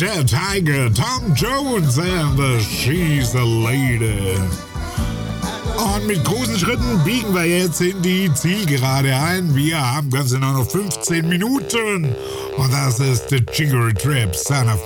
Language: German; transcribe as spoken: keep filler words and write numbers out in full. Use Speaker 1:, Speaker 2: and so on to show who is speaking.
Speaker 1: der Tiger, Tom Jones and the She's a Lady. Und mit großen Schritten biegen wir jetzt in die Zielgerade ein. Wir haben ganz genau noch fünfzehn Minuten. Und das ist The Jiggery Trip, Son of